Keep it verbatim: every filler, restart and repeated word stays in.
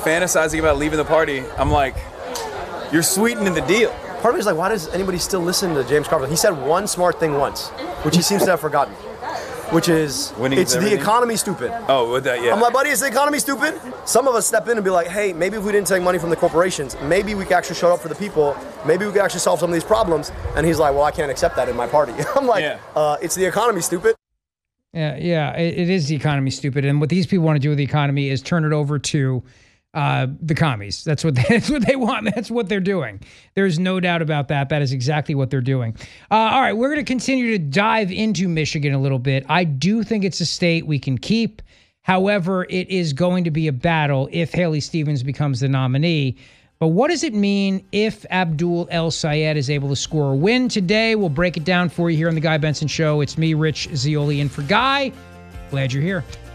fantasizing about leaving the party, I'm like, you're sweetening the deal. Part of me is like, why does anybody still listen to James Carville? He said one smart thing once, which he seems to have forgotten, which is, Winning it's is the everything? economy stupid. Oh, with that, yeah. I'm like, buddy, is the economy stupid? Some of us step in and be like, hey, maybe if we didn't take money from the corporations, maybe we could actually show up for the people, maybe we could actually solve some of these problems. And he's like, well, I can't accept that in my party. I'm like, Yeah. uh, it's the economy, stupid. Yeah, yeah, it, it is the economy, stupid. And what these people want to do with the economy is turn it over to uh, the commies. That's what they, that's what they want. That's what they're doing. There's no doubt about that. That is exactly what they're doing. Uh, all right, we're going to continue to dive into Michigan a little bit. I do think it's a state we can keep. However, it is going to be a battle if Haley Stevens becomes the nominee. But what does it mean if Abdul El Sayed is able to score a win today? We'll break it down for you here on The Guy Benson Show. It's me, Rich Zeoli, in for Guy. Glad you're here.